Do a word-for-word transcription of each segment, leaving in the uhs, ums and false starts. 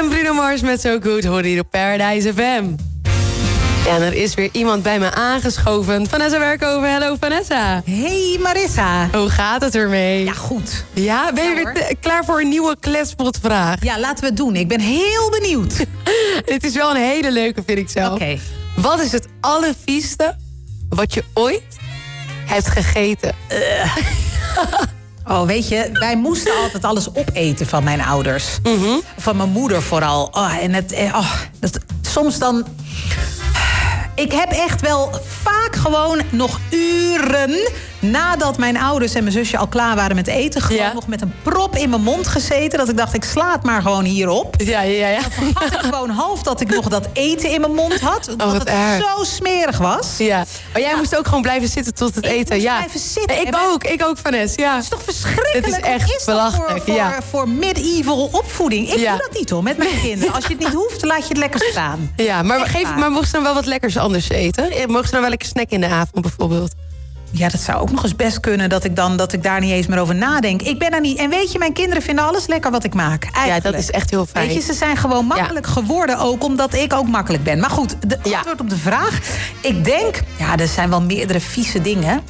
En Bruno Mars met So Good hoorde hier op Paradise F M. Ja, en er is weer iemand bij me aangeschoven. Vanessa Werkhoven, hallo Vanessa. Hey Marissa. Hoe gaat het ermee? Ja, goed. Ja, ben je Ja, weer te- klaar voor een nieuwe kletspotvraag? Ja, laten we het doen. Ik ben heel benieuwd. Het is wel een hele leuke, vind ik zelf. Oké. Wat is het allervieste wat je ooit hebt gegeten? Oh, weet je, wij moesten altijd alles opeten van mijn ouders. Mhm. Van mijn moeder vooral. Oh, en het, eh, oh, dat, soms dan... Ik heb echt wel vaak gewoon nog uren nadat mijn ouders en mijn zusje al klaar waren met eten... gewoon Ja. nog met een prop in mijn mond gezeten. Dat ik dacht, ik sla het maar gewoon hierop. Ja, ja, ja. Had ik gewoon half dat ik nog dat eten in mijn mond had. Omdat wat het erg. zo smerig was. Ja. Maar jij moest ook gewoon blijven zitten tot het Ik eten. moest ja. blijven zitten. Ik En wij- ook, ik ook, Vanessa. Ja. Het is toch verschrikkelijk? Het is echt Wat is dat belachelijk, Voor, voor, ja. voor medieval opvoeding. Ik Ja. doe dat niet hoor, met mijn kinderen. Als je het niet hoeft, laat je het lekker staan. Ja, maar, Echt geef, waar. maar mogen ze dan wel wat lekkers anders eten? Mogen ze dan wel lekker snacken in de avond bijvoorbeeld? Ja, dat zou ook nog eens best kunnen dat ik, dan, dat ik daar niet eens meer over nadenk. Ik ben daar niet... En weet je, mijn kinderen vinden alles lekker wat ik maak. Eigenlijk. Ja, dat is echt heel fijn. Weet je, ze zijn gewoon makkelijk geworden ook, omdat ik ook makkelijk ben. Maar goed, de Ja. antwoord op de vraag. Ik denk, ja, er zijn wel meerdere vieze dingen.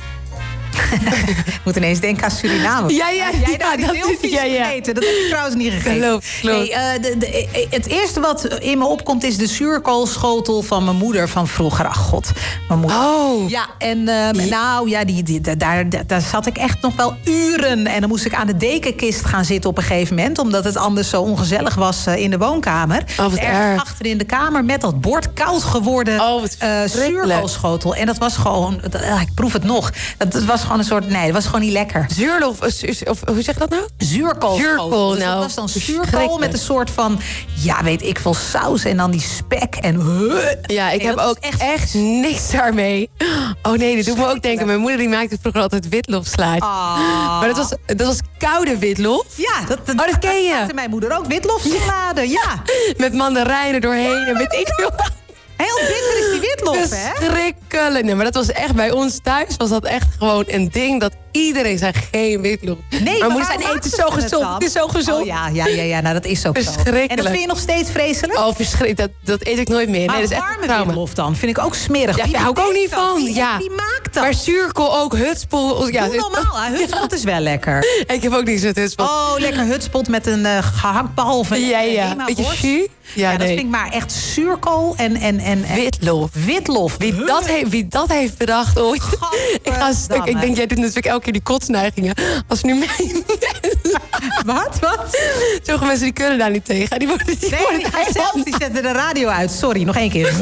Ik moet ineens denken aan Suriname. Ja, ja, Heb jij ja, daar niet dat heel is- vies ja, ja. gegeten? Dat heb ik trouwens niet gegeten. Klopt, klopt. Nee, eh, de, de, het eerste wat in me opkomt is de zuurkoolschotel van mijn moeder van vroeger. Ach god, mijn moeder. Oh. Ja, en ehm, nou ja, die, die, daar, daar, daar zat ik echt nog wel uren. En dan moest ik aan de dekenkist gaan zitten op een gegeven moment, omdat het anders zo ongezellig was eh, in de woonkamer. Oh, wat Ergens erg. achter in de kamer met dat bord koud geworden Oh, wat eh, verschrikkelijk. zuurkoolschotel. En dat was gewoon, dat- ah, ik proef het nog. Dat, dat was gewoon een soort, nee, dat was gewoon niet lekker. Zuurlof, of, of hoe zeg je dat nou? Zuurkool. Zuurkool, dus nou, dat was dan zuurkool verschrikkelijk. met een soort van, ja, weet ik veel, saus en dan die spek en... Ja, ik Nee, heb dat ook is echt- echt, niks daarmee. Oh nee, dat doet me ook denken. Mijn moeder die maakte vroeger altijd witlofslaatje. Ah. Maar dat was, dat was koude witlof. Ja, dat, dat, Oh, dat ken je. maakte mijn moeder ook. Witlofsalade, ja. Met mandarijnen doorheen en weet ik veel. Heel bitter is die witlof, hè? Verschrikkelijk. Nee, maar dat was echt bij ons thuis. Was dat echt gewoon een ding dat iedereen zei geen witlof. Nee, maar moeder waarom zei nee, het is zo maakten ze gezond. dan? Het is zo gezond. Oh ja, ja, ja, ja, nou dat is ook zo. Verschrikkelijk. En dat vind je nog steeds vreselijk? Oh, verschrikkelijk. Dat, dat eet ik nooit meer. maar Nee, dat is echt een warme trauma. witlof dan? Vind ik ook smerig. Ja, Wie daar hou ik ook maakt niet dat? van. Wie, Ja. wie maakt dat? Maar zuurkool ook, hutspot. Ja, Doe normaal, hè? Hutspot is wel lekker. ik heb ook niet zo'n hutspot. Oh, lekker hutspot met een uh, gehaktbal of een ja, ja. Ema Beetje worst. jus. Ja, Ja, dat nee. vind ik maar echt zuurkool en... en, en, en Witlof. Witlof. Wie dat, heeft, wie dat heeft bedacht ooit. Ik ga stuk. Ik denk, jij doet natuurlijk elke keer die kotsneigingen. Als nu mee. Wat? Wat? Sommige mensen die kunnen daar niet tegen. Die worden, die Nee, worden die daar gaat zelf, die zetten de radio uit. Sorry, nog één keer.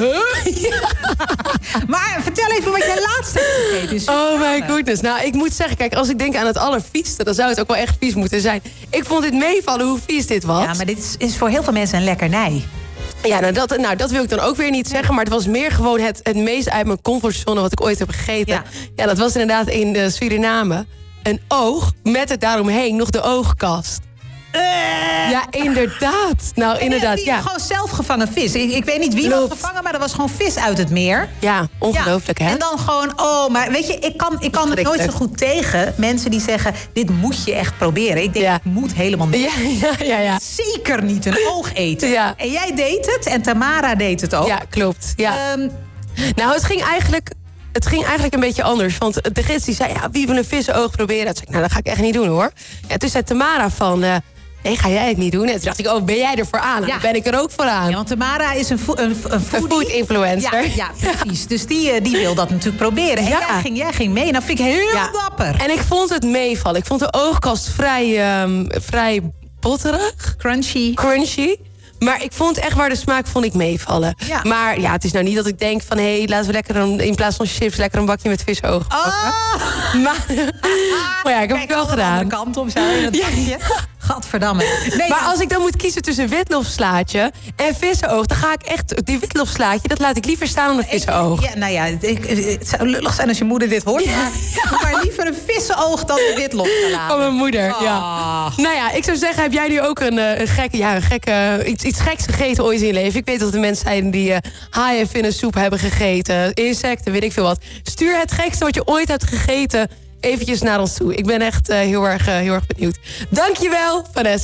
Maar vertel even wat jij laatst hebt gegeten. in Oh my Suriname. goodness. Nou, ik moet zeggen, kijk, als ik denk aan het allervieste, dan zou het ook wel echt vies moeten zijn. Ik vond dit meevallen hoe vies dit was. Ja, maar dit is, is voor heel veel mensen een lekkernij. Ja, nou dat, nou, dat wil ik dan ook weer niet zeggen. Maar het was meer gewoon het, het meest uit mijn comfortzone wat ik ooit heb gegeten. Ja. Ja, dat was inderdaad in uh, Suriname. Een oog met het daaromheen nog de oogkast. Ja, inderdaad. Nou, inderdaad, Die, ja. Gewoon zelf gevangen vis. Ik, ik weet niet wie dat Klopt. gevangen, maar er was gewoon vis uit het meer. Ja, ongelooflijk, Ja, hè? En dan gewoon, oh, maar weet je, ik kan, ik kan het nooit zo Verschrikkelijk. goed tegen. Mensen die zeggen, dit moet je echt proberen. Ik denk, Ja. ik moet helemaal niet. Ja, ja, ja, ja. Zeker niet een oog eten. Ja. En jij deed het en Tamara deed het ook. Ja, klopt. Ja. Ehm, Nou, het ging eigenlijk... Het ging eigenlijk een beetje anders. Want de gids die zei, ja, wie wil een vissenoog proberen? Toen zei ik, nou, dat ga ik echt niet doen, hoor. Ja, toen zei Tamara van, uh, nee, ga jij het niet doen? En toen dacht ik, oh, ben jij er voor aan? Ja. Dan ben ik er ook voor aan. ja, want Tamara is een, vo- een, een Een foodie. food influencer. Ja, ja, precies. Dus die, eh, die wil dat natuurlijk proberen. En Ja. jij, ging, jij ging mee. Nou vind ik heel Ja. dapper. En ik vond het meevallen. Ik vond de oogkast vrij, um, vrij botterig, Crunchy. crunchy. Maar ik vond echt waar de smaak vond ik meevallen. Ja. Maar ja, het is nou niet dat ik denk van... hé, hey, laten we lekker een, in plaats van chips lekker een bakje met visoog. Oh! Maar, maar ja, ik heb het wel gedaan. De kant op zo in het Ja. bakje. Gadverdamme. Nee, Maar als ik dan moet kiezen tussen witlofslaatje en vissenoog... dan ga ik echt, die witlofslaatje, dat laat ik liever staan dan een vissenoog. Ja, nou ja, ik, het zou lullig zijn als je moeder dit hoort. Maar, maar liever een vissenoog dan een witlof Van mijn moeder, Ah. ja. Nou ja, ik zou zeggen, heb jij nu ook een, eh, een gekke, ja, een gekke, iets, iets geks gegeten ooit in je leven? Ik weet dat er mensen zijn die uh, haaien in een soep hebben gegeten. Insecten, weet ik veel wat. Stuur het gekste wat je ooit hebt gegeten eventjes naar ons toe. Ik ben echt uh, heel, erg, uh, heel erg benieuwd. Dankjewel, Vanessa.